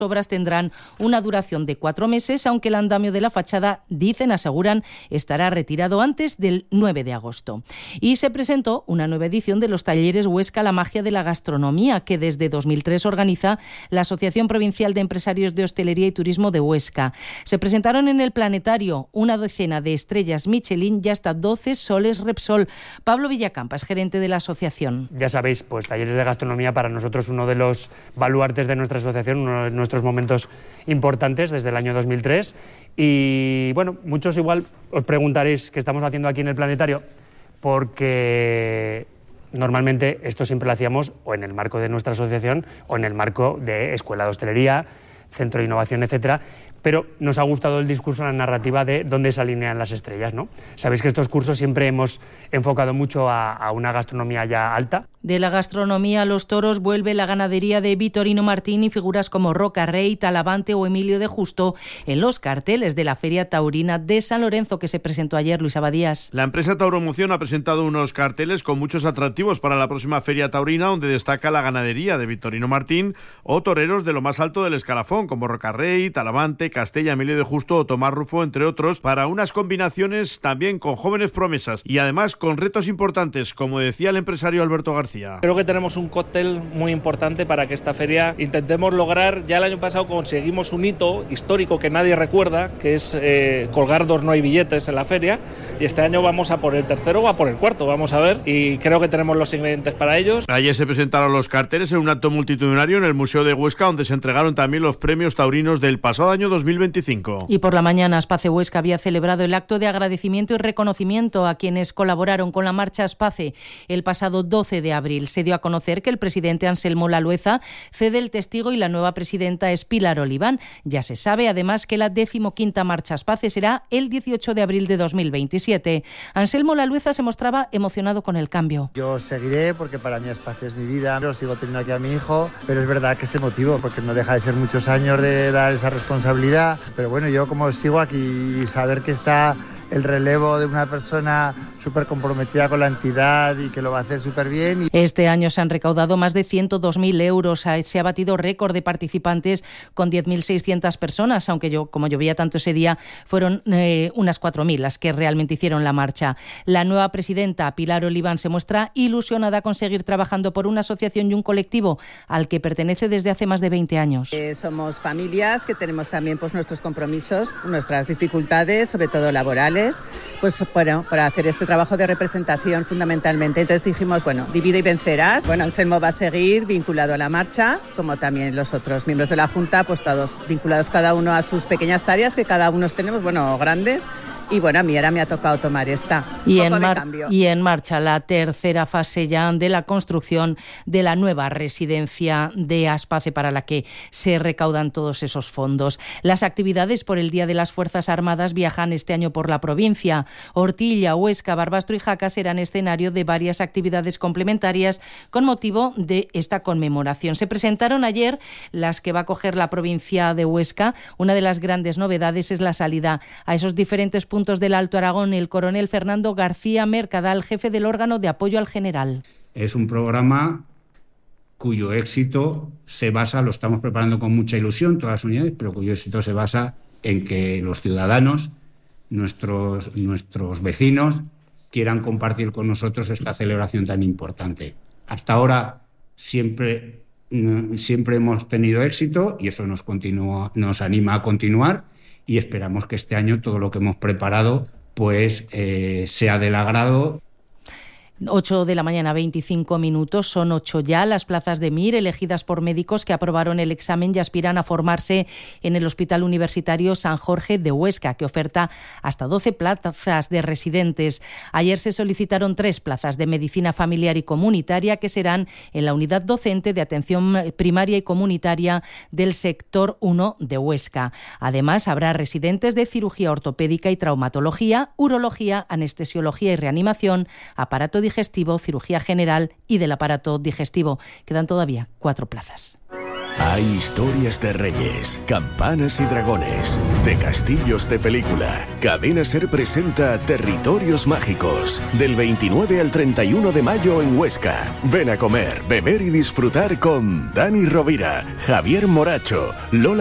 obras tendrán una duración de 4 meses, aunque el andamio de la fachada, aseguran, estará retirado antes del 9 de agosto. Y se presentó una nueva edición de los talleres Huesca, la magia de la gastronomía, que desde 2003 organiza la Asociación Provincial de Empresarios de Hostelería y Turismo de Huesca. Se presentaron en el Planetario una docena de estrellas Michelin y hasta 12 soles Repsol. Pablo Villacampas, gerente de la asociación. Ya sabéis, pues talleres de gastronomía para nosotros uno de los baluartes de nuestra asociación, uno de nuestros momentos importantes desde el año 2003. Y bueno, muchos igual os preguntaréis qué estamos haciendo aquí en el Planetario, porque normalmente esto siempre lo hacíamos o en el marco de nuestra asociación o en el marco de Escuela de Hostelería, Centro de Innovación, etcétera. Pero nos ha gustado el discurso, la narrativa de dónde se alinean las estrellas, ¿no? Sabéis que estos cursos siempre hemos enfocado mucho a una gastronomía ya alta. De la gastronomía a los toros vuelve la ganadería de Vitorino Martín y figuras como Roca Rey, Talavante o Emilio de Justo en los carteles de la Feria Taurina de San Lorenzo que se presentó ayer. Luis Abadías. La empresa Tauromoción ha presentado unos carteles con muchos atractivos para la próxima Feria Taurina, donde destaca la ganadería de Vitorino Martín o toreros de lo más alto del escalafón, como Roca Rey, Talavante, Castella, Emilio de Justo o Tomás Rufo, entre otros, para unas combinaciones también con jóvenes promesas y además con retos importantes, como decía el empresario Alberto García. Creo que tenemos un cóctel muy importante para que esta feria intentemos lograr. Ya el año pasado conseguimos un hito histórico que nadie recuerda, que es colgar 2 no hay billetes en la feria, y este año vamos a por el tercero o a por el cuarto, vamos a ver, y creo que tenemos los ingredientes para ellos. Ayer se presentaron los carteles en un acto multitudinario en el Museo de Huesca, donde se entregaron también los premios taurinos del pasado año 2025. Y por la mañana Aspace Huesca había celebrado el acto de agradecimiento y reconocimiento a quienes colaboraron con la marcha Aspace el pasado 12 de abril. Se dio a conocer que el presidente Anselmo Lalueza cede el testigo y la nueva presidenta es Pilar Oliván. Ya se sabe además que la 15ª marcha Aspace será el 18 de abril de 2027. Anselmo Lalueza se mostraba emocionado con el cambio. Yo seguiré porque para mí Aspace es mi vida, lo sigo teniendo aquí a mi hijo, pero es verdad que es emotivo porque no deja de ser muchos años de dar esa responsabilidad. Pero bueno, yo como sigo aquí y saber que está el relevo de una persona súper comprometida con la entidad y que lo va a hacer súper bien. Este año se han recaudado más de 102.000 euros. Se ha batido récord de participantes con 10.600 personas, aunque como llovía tanto ese día, fueron unas 4.000 las que realmente hicieron la marcha. La nueva presidenta, Pilar Oliván, se muestra ilusionada con seguir trabajando por una asociación y un colectivo al que pertenece desde hace más de 20 años. Somos familias que tenemos también pues, nuestros compromisos, nuestras dificultades, sobre todo laborales, pues bueno, para hacer este trabajo de representación fundamentalmente. Entonces dijimos, bueno, divide y vencerás. Bueno, Anselmo va a seguir vinculado a la marcha, como también los otros miembros de la Junta, pues todos vinculados cada uno a sus pequeñas tareas, que cada uno tenemos, bueno, grandes. Y bueno, a mí ahora me ha tocado tomar esta. Y en marcha la tercera fase ya de la construcción de la nueva residencia de Aspace para la que se recaudan todos esos fondos. Las actividades por el Día de las Fuerzas Armadas viajan este año por la provincia. Ortilla, Huesca, Barbastro y Jaca serán escenario de varias actividades complementarias con motivo de esta conmemoración. Se presentaron ayer las que va a coger la provincia de Huesca. Una de las grandes novedades es la salida a esos diferentes puntos del Alto Aragón, el coronel Fernando García Mercadal, jefe del órgano de apoyo al general. Es un programa cuyo éxito se basa, lo estamos preparando con mucha ilusión, todas las unidades, pero cuyo éxito se basa en que los ciudadanos, nuestros vecinos, quieran compartir con nosotros esta celebración tan importante. Hasta ahora siempre hemos tenido éxito y eso nos anima a continuar. Y esperamos que este año todo lo que hemos preparado pues sea del agrado. 8 de la mañana, 25 minutos, son 8 ya las plazas de MIR elegidas por médicos que aprobaron el examen y aspiran a formarse en el Hospital Universitario San Jorge de Huesca, que oferta hasta 12 plazas de residentes. Ayer se solicitaron 3 plazas de medicina familiar y comunitaria que serán en la unidad docente de atención primaria y comunitaria del sector 1 de Huesca. Además, habrá residentes de cirugía ortopédica y traumatología, urología, anestesiología y reanimación, aparato digestivo, cirugía general y del aparato digestivo. Quedan todavía 4 plazas. Hay historias de reyes, campanas y dragones, de castillos de película. Cadena SER presenta Territorios Mágicos, del 29 al 31 de mayo en Huesca. Ven a comer, beber y disfrutar con Dani Rovira, Javier Moracho, Lola